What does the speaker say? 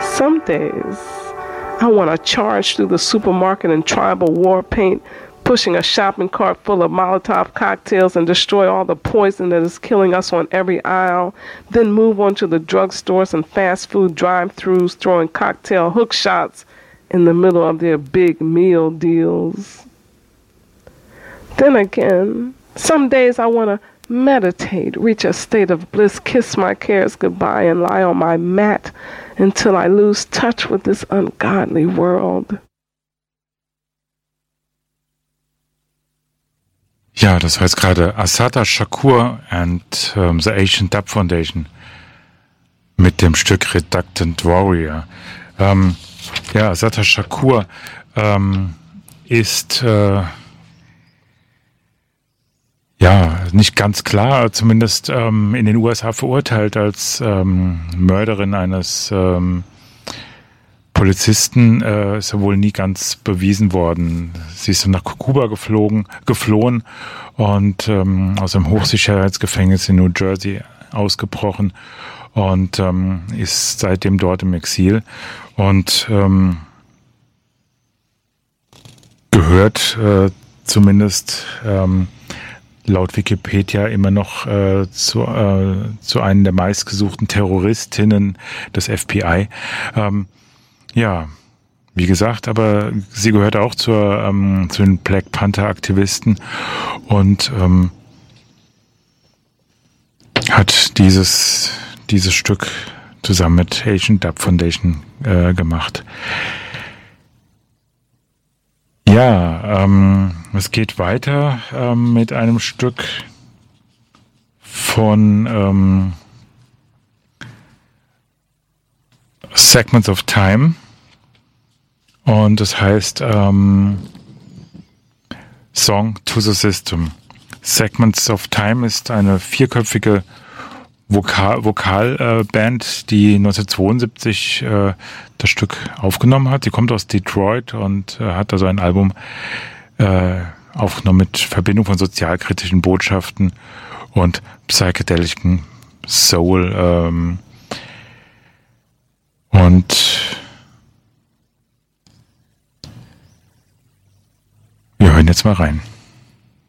Some days, I want to charge through the supermarket in tribal war paint, pushing a shopping cart full of Molotov cocktails and destroy all the poison that is killing us on every aisle, then move on to the drugstores and fast food drive-thrus, throwing cocktail hook shots in the middle of their big meal deals. Then again, some days I want to meditate, reach a state of bliss, kiss my cares goodbye, and lie on my mat until I lose touch with this ungodly world. Ja, das heißt gerade Assata Shakur and the Asian Dub Foundation mit dem Stück Reluctant Warrior. Ja, Assata Shakur ist nicht ganz klar, zumindest in den USA verurteilt als Mörderin eines Polizisten, ist ja wohl nie ganz bewiesen worden. Sie ist dann nach Kuba geflohen und aus einem Hochsicherheitsgefängnis in New Jersey ausgebrochen und ist seitdem dort im Exil und gehört zumindest laut Wikipedia immer noch zu einem der meistgesuchten Terroristinnen des FBI. Ja, wie gesagt, aber sie gehört auch zu den Black Panther-Aktivisten und hat dieses Stück zusammen mit Asian Dub Foundation gemacht. Ja, es geht weiter mit einem Stück von Segments of Time und das heißt Song to the System. Segments of Time ist eine vierköpfige Vokalband, die 1972 das Stück aufgenommen hat. Sie kommt aus Detroit und hat also ein Album aufgenommen mit Verbindung von sozialkritischen Botschaften und psychedelischen Soul. Und wir hören jetzt mal rein.